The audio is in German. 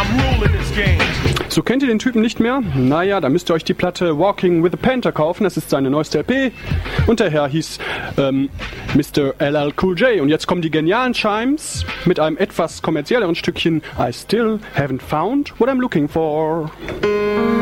So, kennt ihr den Typen nicht mehr? Naja, da müsst ihr euch die Platte Walking with the Panther kaufen. Das ist seine neueste LP. Und der Herr hieß Mr. LL Cool J. Und jetzt kommen die genialen Chimes mit einem etwas kommerzielleren Stückchen I Still Haven't Found What I'm Looking For.